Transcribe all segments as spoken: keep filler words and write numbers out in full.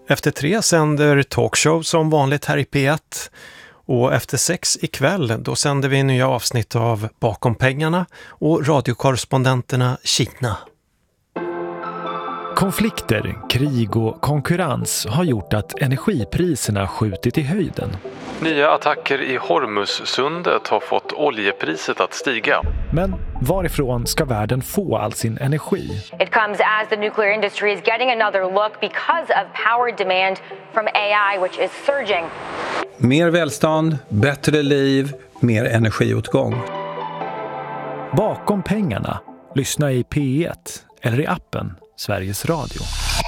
Efter tre sänder talkshow som vanligt här i P ett. Och efter sex ikväll då sänder vi nya avsnitt av Bakom pengarna och radiokorrespondenterna Kina. Konflikter, krig och konkurrens har gjort att energipriserna skjutit i höjden. Nya attacker i Hormuzsundet har fått oljepriset att stiga. Men varifrån ska världen få all sin energi? It comes as the nuclear industry is getting another look because of power demand from A I, which is surging. Mer välstånd, bättre liv, mer energiåtgång. Bakom pengarna. Lyssna i P ett eller i appen Sveriges Radio.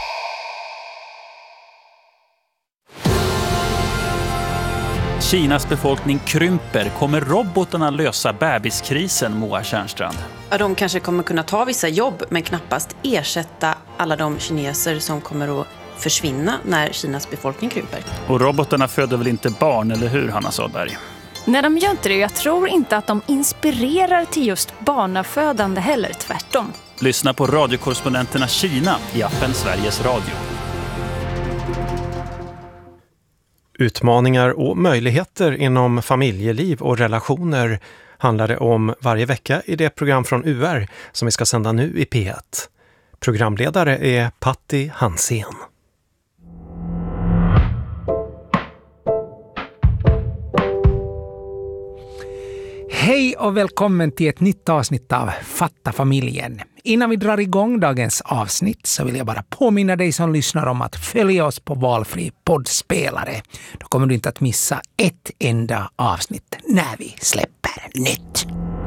Kinas befolkning krymper. Kommer robotarna lösa bebiskrisen, Moa Tjärnstrand? Ja, de kanske kommer kunna ta vissa jobb men knappast ersätta alla de kineser som kommer att försvinna när Kinas befolkning krymper. Och robotarna föder väl inte barn, eller hur, Hanna Sodberg? Nej, de gör inte det. Jag tror inte att de inspirerar till just barnafödande heller, tvärtom. Lyssna på radiokorrespondenterna Kina i appen Sveriges Radio. Utmaningar och möjligheter inom familjeliv och relationer handlar det om varje vecka i det program från U R som vi ska sända nu i P ett. Programledare är Patti Hansén. Hej och välkommen till ett nytt avsnitt av Fatta familjen. Innan vi drar igång dagens avsnitt så vill jag bara påminna dig som lyssnar om att följa oss på valfri poddspelare. Då kommer du inte att missa ett enda avsnitt när vi släpper nytt.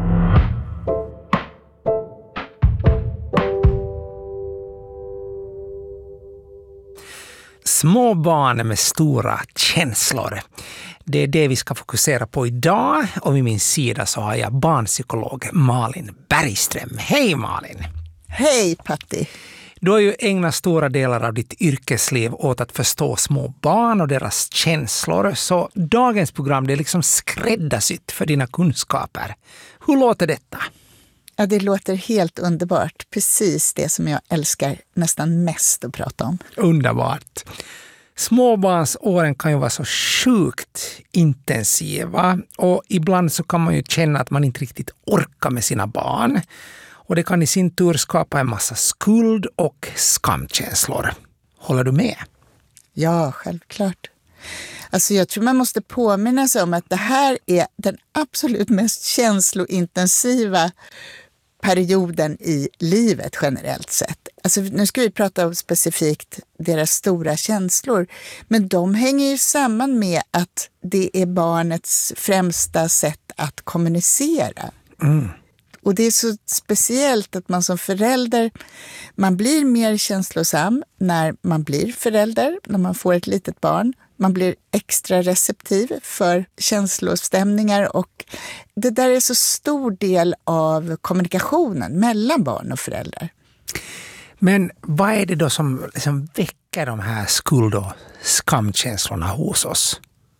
Små barn med stora känslor. Det är det vi ska fokusera på idag, och vid min sida så har jag barnpsykolog Malin Bergström. Hej Malin! Hej Patti! Du har ju ägnat stora delar av ditt yrkesliv åt att förstå små barn och deras känslor, så dagens program det är liksom skräddarsytt för dina kunskaper. Hur låter detta? Ja, det låter helt underbart. Precis det som jag älskar nästan mest att prata om. Underbart! Småbarnsåren kan ju vara så sjukt intensiva, och ibland så kan man ju känna att man inte riktigt orkar med sina barn. Och det kan i sin tur skapa en massa skuld och skamkänslor. Håller du med? Ja, självklart. Alltså jag tror man måste påminna sig om att det här är den absolut mest känslointensiva perioden i livet generellt sett. Alltså nu ska vi prata om specifikt deras stora känslor, men de hänger ju samman med att det är barnets främsta sätt att kommunicera. Mm. Och det är så speciellt att man som förälder, man blir mer känslosam när man blir förälder, när man får ett litet barn. Man blir extra receptiv för känslostämningar, och det där är så stor del av kommunikationen mellan barn och föräldrar. Men vad är det då som liksom väcker de här skuld- och skamkänslorna hos oss?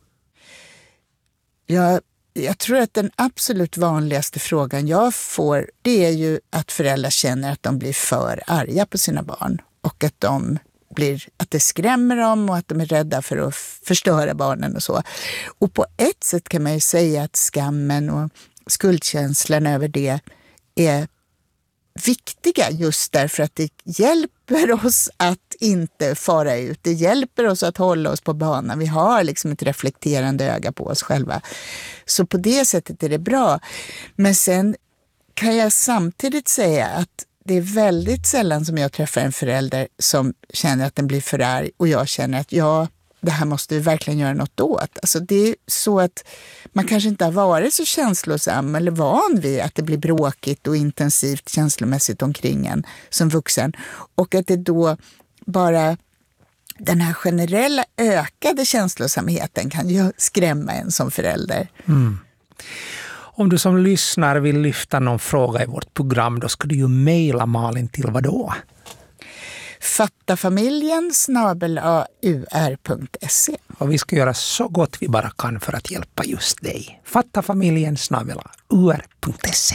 Ja, jag tror att den absolut vanligaste frågan jag får, det är ju att föräldrar känner att de blir för arga på sina barn, och att de blir, att det skrämmer dem och att de är rädda för att förstöra barnen och så. Och på ett sätt kan man ju säga att skammen och skuldkänslan över det är viktiga, just därför att det hjälper oss att inte fara ut. Det hjälper oss att hålla oss på banan. Vi har liksom ett reflekterande öga på oss själva. Så på det sättet är det bra. Men sen kan jag samtidigt säga att det är väldigt sällan som jag träffar en förälder som känner att den blir för arg och jag känner att ja, det här måste vi verkligen göra något åt. Alltså det är så att man kanske inte har varit så känslosam eller van vid att det blir bråkigt och intensivt känslomässigt omkring en som vuxen. Och att det då bara den här generella ökade känslosamheten kan ju skrämma en som förälder. Mm. Om du som lyssnar vill lyfta någon fråga i vårt program, då ska du ju mejla Malin till vad då? fattafamiljen snabel-a u r punkt se. Och vi ska göra så gott vi bara kan för att hjälpa just dig. fattafamiljen snabel-a u r punkt se.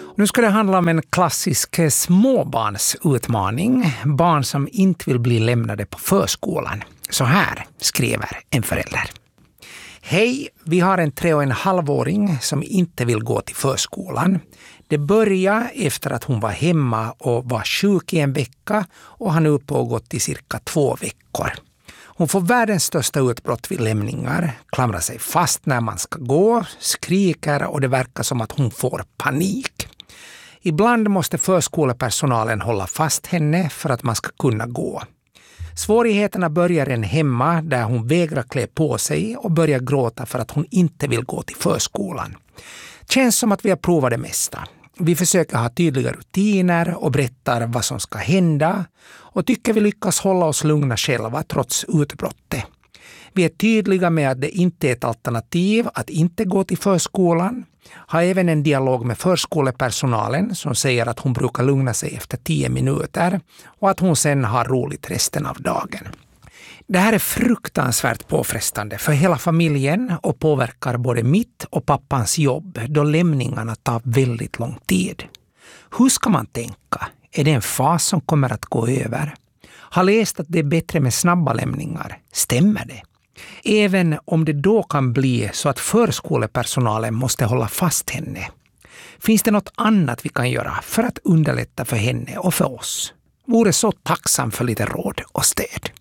Nu ska det handla om en klassisk småbarnsutmaning. Barn som inte vill bli lämnade på förskolan. Så här skriver en förälder. Hej, vi har en tre och en halvåring som inte vill gå till förskolan. Det började efter att hon var hemma och var sjuk i en vecka och har nu pågått i cirka två veckor. Hon får världens största utbrott vid lämningar, klamrar sig fast när man ska gå, skriker och det verkar som att hon får panik. Ibland måste förskolepersonalen hålla fast henne för att man ska kunna gå. Svårigheterna börjar än hemma där hon vägrar klä på sig och börjar gråta för att hon inte vill gå till förskolan. Känns som att vi har provat det mesta. Vi försöker ha tydliga rutiner och berättar vad som ska hända och tycker vi lyckas hålla oss lugna själva trots utbrottet. Vi är tydliga med att det inte är ett alternativ att inte gå till förskolan. Har även en dialog med förskolepersonalen som säger att hon brukar lugna sig efter tio minuter och att hon sen har roligt resten av dagen. Det här är fruktansvärt påfrestande för hela familjen och påverkar både mitt och pappans jobb då lämningarna tar väldigt lång tid. Hur ska man tänka? Är det en fas som kommer att gå över? Har läst att det är bättre med snabba lämningar. Stämmer det? Även om det då kan bli så att förskolepersonalen måste hålla fast henne. Finns det något annat vi kan göra för att underlätta för henne och för oss? Vore så tacksam för lite råd och stöd.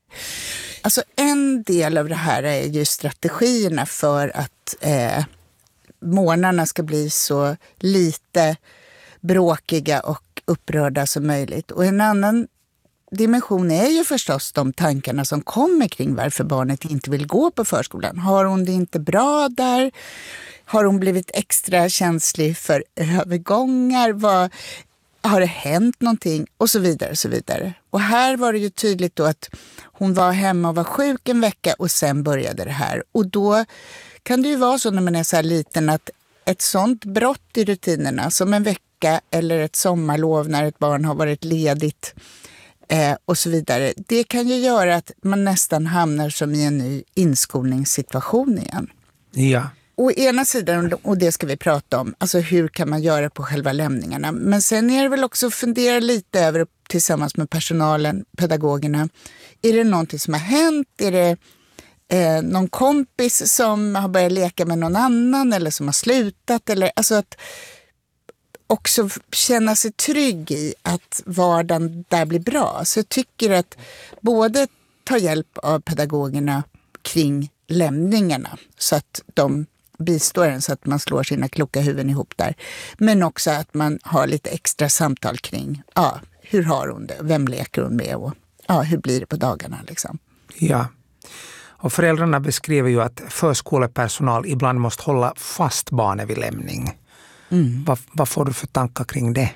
Alltså en del av det här är ju strategierna för att eh, morgnarna ska bli så lite bråkiga och upprörda som möjligt. Och en annan dimension är ju förstås de tankarna som kommer kring varför barnet inte vill gå på förskolan. Har hon det inte bra där? Har hon blivit extra känslig för övergångar? Vad, har det hänt någonting? Och så vidare, och så vidare. Och här var det ju tydligt då att hon var hemma och var sjuk en vecka och sen började det här. Och då kan det ju vara så när man är så här liten att ett sånt brott i rutinerna som en vecka eller ett sommarlov när ett barn har varit ledigt eh, och så vidare. Det kan ju göra att man nästan hamnar som i en ny inskolningssituation igen. Ja. Å ena sidan, och det ska vi prata om, alltså hur kan man göra på själva lämningarna. Men sen är det väl också att fundera lite över tillsammans med personalen, pedagogerna. Är det någonting som har hänt? Är det eh, någon kompis som har börjat leka med någon annan eller som har slutat? Eller, alltså att också känna sig trygg i att vardagen där blir bra. Så jag tycker att både ta hjälp av pedagogerna kring lämningarna så att de bistår en så att man slår sina kloka huvuden ihop där. Men också att man har lite extra samtal kring ja, hur har hon det? Vem leker hon med? Och ja, hur blir det på dagarna liksom? Ja. Och föräldrarna beskriver ju att förskolepersonal ibland måste hålla fast barnet vid lämning. Mm. Vad, vad får du för tankar kring det?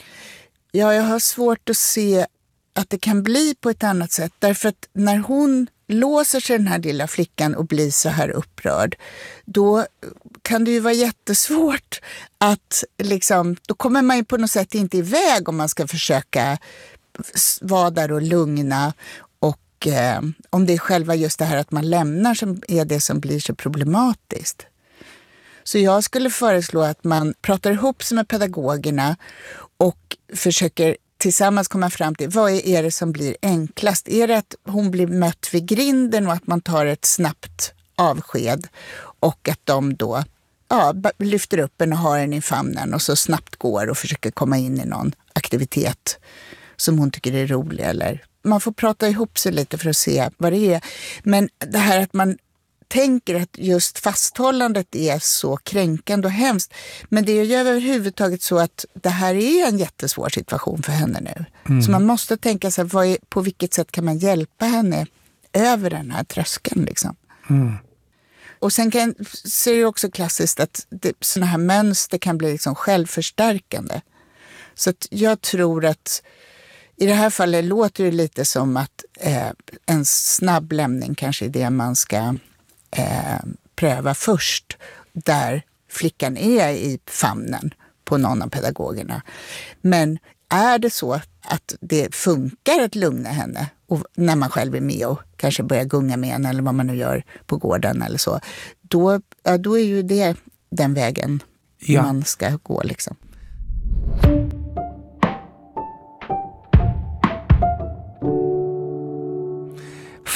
Ja, jag har svårt att se att det kan bli på ett annat sätt. Därför att när hon låser sig den här lilla flickan och blir så här upprörd, då kan det ju vara jättesvårt att liksom, då kommer man ju på något sätt inte iväg om man ska försöka vara där och lugna. Och eh, om det är själva just det här att man lämnar som är det som blir så problematiskt. Så jag skulle föreslå att man pratar ihop sig med pedagogerna och försöker tillsammans komma fram till vad är det som blir enklast. Är det att hon blir mött vid grinden och att man tar ett snabbt avsked och att de då ja, lyfter upp en och har en i famnen och så snabbt går och försöker komma in i någon aktivitet som hon tycker är rolig. Eller man får prata ihop sig lite för att se vad det är. Men det här att man tänker att just fasthållandet är så kränkande och hemskt. Men det är ju överhuvudtaget så att det här är en jättesvår situation för henne nu. Mm. Så man måste tänka sig vad är, på vilket sätt kan man hjälpa henne över den här tröskeln liksom. Mm. Och sen kan, så är det också klassiskt att det, såna här mönster kan bli liksom självförstärkande. Så att jag tror att i det här fallet låter det lite som att eh, en snabb lämning kanske är det man ska Eh, pröva först där flickan är i famnen på någon av pedagogerna. Men är det så att det funkar att lugna henne och när man själv är med och kanske börjar gunga med henne eller vad man nu gör på gården eller så, då, ja, då är ju det den vägen ja. man ska gå liksom.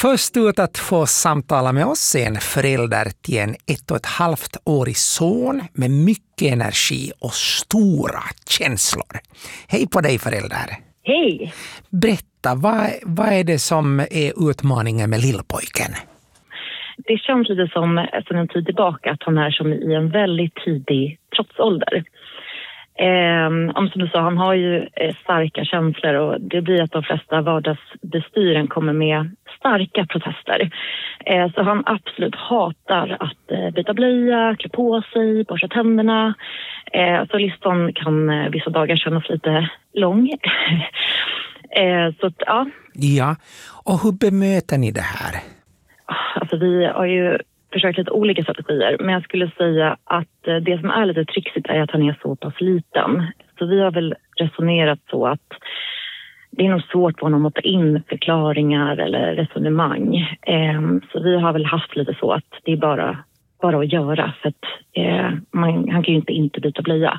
Först ut att få samtala med oss är en förälder till en ett och ett halvt årig son med mycket energi och stora känslor. Hej på dig förälder! Hej! Berätta, vad, vad är det som är utmaningen med lillpojken? Det känns lite som sedan en tid tillbaka att han är som i en väldigt tidig trotsålder. Eh, om som du sa, han har ju eh, starka känslor och det blir att de flesta vardagsbestyren kommer med starka protester. Eh, så han absolut hatar att eh, byta blöja, klä på sig, borsta tänderna. Eh, så listan kan eh, vissa dagar kännas lite lång. eh, så att, ja. Ja, och hur bemöter ni det här? Alltså vi har ju försökt lite olika strategier, men jag skulle säga att det som är lite trixigt är att han är så pass liten. Så vi har väl resonerat så att det är nog svårt för honom att ta in förklaringar eller resonemang. Så vi har väl haft lite så att det är bara, bara att göra, för att man, han kan ju inte inte byta blöja.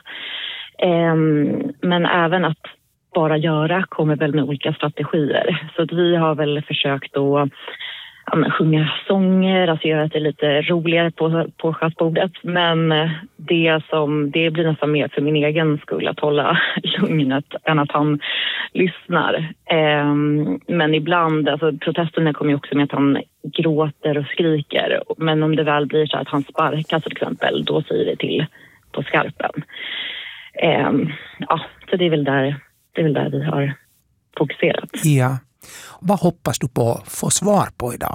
Men även att bara göra kommer väl med olika strategier. Så att vi har väl försökt att ja, sjunga sånger, alltså göra det lite roligare på, på schattbordet. Men det, som, det blir nästan mer för min egen skull att hålla lugnet än att han lyssnar. Eh, men ibland, alltså protesterna kommer ju också med att han gråter och skriker. Men om det väl blir så att han sparkar till exempel, då säger det till på skarpen. Eh, ja, så det är väl där, det är väl där vi har fokuserat. Ja. Vad hoppas du på att få svar på idag?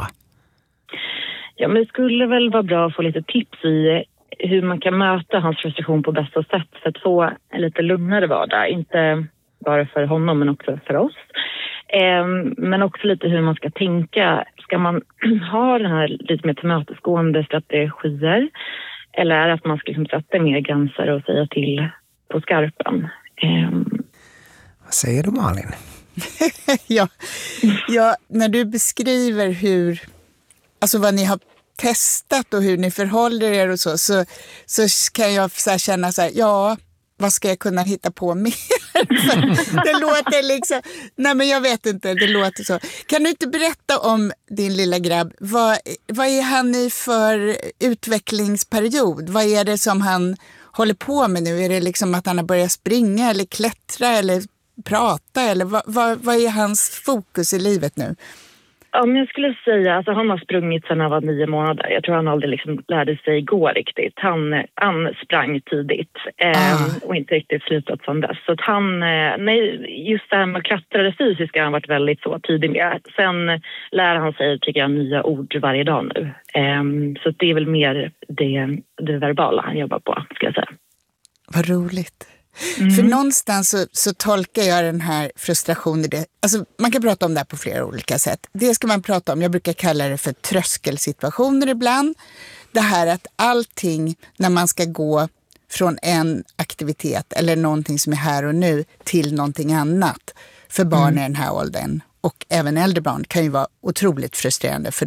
Ja, men det skulle väl vara bra att få lite tips i hur man kan möta hans frustration på bästa sätt för att få en lite lugnare vardag. Inte bara för honom men också för oss. Eh, men också lite hur man ska tänka. Ska man ha den här lite mer tillmötesgående strategier? Eller är det att man ska liksom sätta mer gränser och säga till på skarpen? Eh. Vad säger du, Malin? ja, ja, när du beskriver hur, alltså vad ni har testat och hur ni förhåller er och så, så, så kan jag så här känna så här, ja, vad ska jag kunna hitta på mer? Det låter liksom, nej men jag vet inte, det låter så. Kan du inte berätta om din lilla grabb, vad, vad är han i för utvecklingsperiod? Vad är det som han håller på med nu? Är det liksom att han har börjat springa eller klättra eller prata, eller vad, vad, vad är hans fokus i livet nu? Ja, men jag skulle säga, alltså han har sprungit sedan han var nio månader. Jag tror han aldrig liksom lärde sig gå riktigt. Han, han sprang tidigt eh, ah. och inte riktigt slutat sedan dess. Så att han, eh, nej, just det här med att klättra det fysiska har han varit väldigt så tidig med. Sen lär han sig, tycker jag, nya ord varje dag nu. Eh, så det är väl mer det, det verbala han jobbar på, skulle jag säga. Vad roligt. Mm. För någonstans så, så tolkar jag den här frustrationen i det. Alltså man kan prata om det här på flera olika sätt. Det ska man prata om, jag brukar kalla det för tröskelsituationer ibland. Det här att allting när man ska gå från en aktivitet eller någonting som är här och nu till någonting annat för barn mm. i den här åldern och även äldre barn kan ju vara otroligt frustrerande för